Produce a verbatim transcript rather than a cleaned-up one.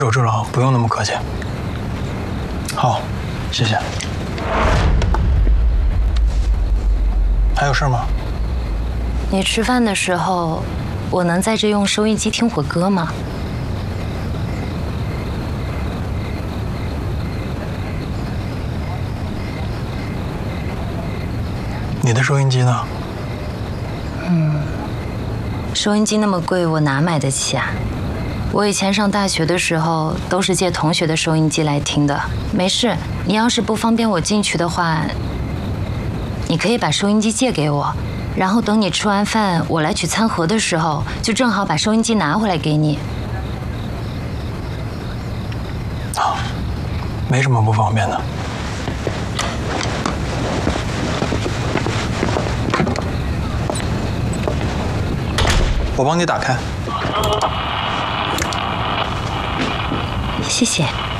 我知道，不用那么客气。好，谢谢。还有事吗？ 你吃饭的时候，我能在这用收音机听会儿歌吗？ 你的收音机呢？ 嗯，收音机那么贵，我哪买得起啊？我以前上大学的时候都是借同学的收音机来听的。没事，你要是不方便我进去的话，你可以把收音机借给我，然后等你吃完饭我来取餐盒的时候，就正好把收音机拿回来给你。 啊，没什么不方便的。我帮你打开。 谢谢。